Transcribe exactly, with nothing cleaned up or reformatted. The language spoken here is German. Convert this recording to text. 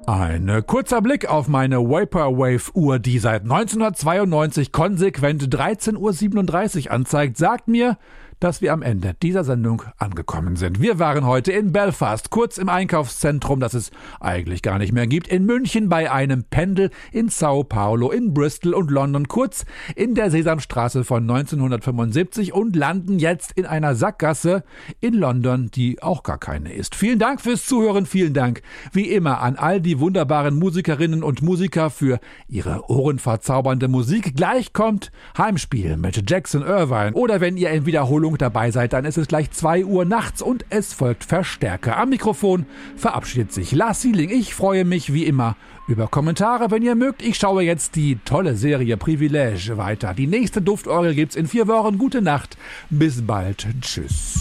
Ein kurzer Blick auf meine Vaporwave-Uhr, die seit neunzehnhundertzweiundneunzig konsequent dreizehn Uhr siebenunddreißig anzeigt, sagt mir, dass wir am Ende dieser Sendung angekommen sind. Wir waren heute in Belfast, kurz im Einkaufszentrum, das es eigentlich gar nicht mehr gibt, in München bei einem Pendel, in Sao Paulo, in Bristol und London, kurz in der Sesamstraße von neunzehnhundertfünfundsiebzig und landen jetzt in einer Sackgasse in London, die auch gar keine ist. Vielen Dank fürs Zuhören, vielen Dank wie immer an all die wunderbaren Musikerinnen und Musiker für ihre ohrenverzaubernde Musik. Gleich kommt Heimspiel mit Jackson Irvine oder wenn ihr in Wiederholung dabei seid, dann ist es gleich zwei Uhr nachts und es folgt Verstärker. Am Mikrofon verabschiedet sich Lars Sieling. Ich freue mich wie immer über Kommentare, wenn ihr mögt. Ich schaue jetzt die tolle Serie Privilege weiter. Die nächste Duftorgel gibt's in vier Wochen. Gute Nacht. Bis bald. Tschüss.